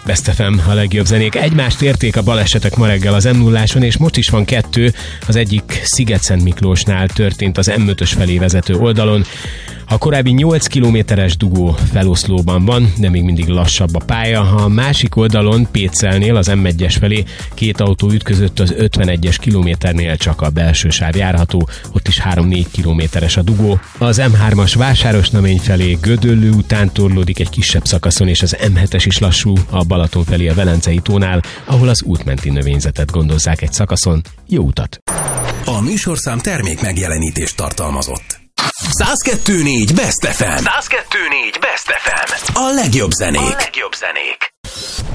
Best FM, a legjobb zenék. Egymást érték a balesetek ma reggel az M0-áson, és most is van 2. Az egyik Sziget-Szent Miklósnál történt az M5-ös felé vezető oldalon. A korábbi 8 kilométeres dugó feloszlóban van, de még mindig lassabb a pálya. A másik oldalon, Pécselnél, az M1-es felé 2 autó ütközött, az 51-es kilométernél csak a belső sáv járható, ott is 3-4 kilométeres a dugó. Az M3-as Vásárosnamény felé Gödöllő után torlódik egy kisebb szakaszon, és az M7-es is lassú a Balaton felé a Velencei tónál, ahol az útmenti növényzetet gondozzák egy szakaszon. Jó utat! A műsorszám termék megjelenítést tartalmazott. 102.4 Best FM. 102.4 Best FM. A legjobb zenék.